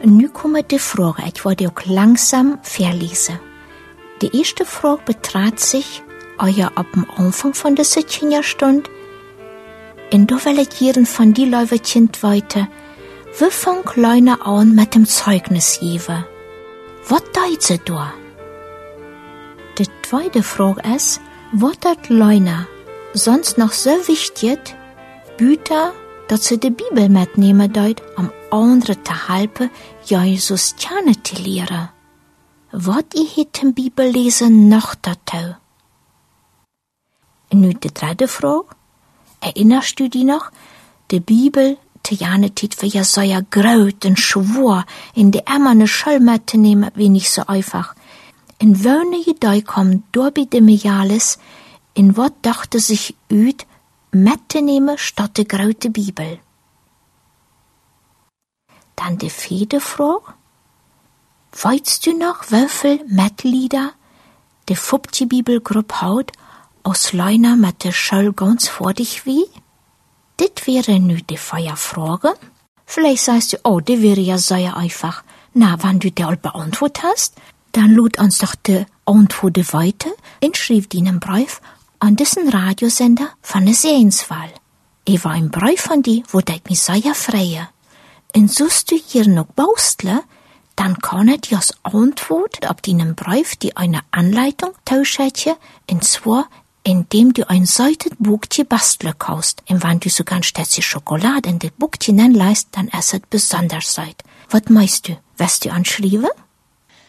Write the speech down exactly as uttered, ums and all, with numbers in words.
Nu komen de vragen, ich werde auch langsam verlesen. Die erste Frage betraf sich euer ab dem Anfang von der Sitchenja-Stunde. Und da will ich jeden von die Leute Kind weiter, wie fang Leute an mit dem Zeugnis geben? Was deut sie da? Die zweite Frage ist, was dat Leute sonst noch so wichtig, Büter, dass sie die Bibel mitnehmen deut, am anderen te helpen, Jesus kennen zu lernen. Was ihr het im Bibellesen noch dazu? Und nu die dritte Frage. Erinnerst du dich noch? Die Bibel, die Janetit für Jesaja graut und schwor, in die immer eine Schule zu nehmen, wie nicht so einfach. In wöne Gedei kommen durch dem Jahres, in wat dachte sich üt, mitzunehmen statt die graute Bibel. Dann die vierte Frage. Weißt du noch, wieviel Mitglieder die fünfte Bibelgruppe hat, aus Leuna mit der Schule ganz vor dich wie? Dit wäre nu die Feierfrage. Vielleicht sagst du, oh, die wäre ja sehr einfach. Na, wenn du die all beantwortet hast, dann lud uns doch die Antworten weiter und schrieb dir einen Brief an diesen Radiosender von der Sehenswahl. Ich war ein Brief von dir, wo ich mich sehr freue. Und sollst du hier noch baustle, dann kann ich dir als Antwort auf deinen Brief die eine Anleitung tauschen, und zwar indem du ein seitet Buchchen basteln kannst. Und wenn du so ganz stets Schokolade in das Buchchen anleist, dann ist es besonders seit. Was meinst du? Wirst du anschreiben?